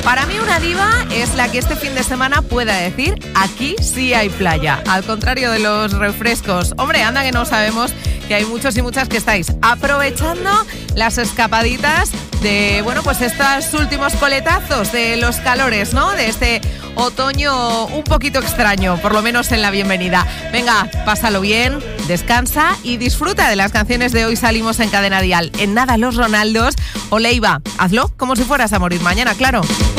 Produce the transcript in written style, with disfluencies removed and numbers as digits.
Para mí una diva es la que este fin de semana pueda decir aquí sí hay playa, al contrario de los refrescos. Hombre, anda que no sabemos que hay muchos y muchas que estáis aprovechando las escapaditas de, bueno, pues estos últimos coletazos de los calores, ¿no? De este otoño un poquito extraño, por lo menos en la bienvenida. Venga, pásalo bien, descansa y disfruta de las canciones de Hoy Salimos en Cadena Dial. En nada, los Ronaldos o Leiva. Hazlo como si fueras a morir mañana, claro.